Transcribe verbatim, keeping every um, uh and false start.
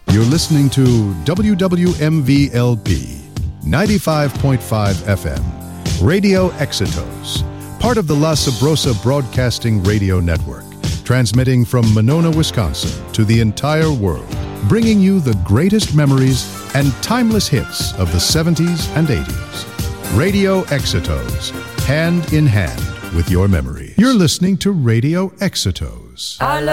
You're listening to W W M V L P ninety-five point five F M, Radio Éxitos, part of the La Sabrosa Broadcasting Radio Network, transmitting from Monona, Wisconsin to the entire world, bringing you the greatest memories and timeless hits of the seventies and eighties. Radio Éxitos, hand in hand with your memories. You're listening to Radio Éxitos.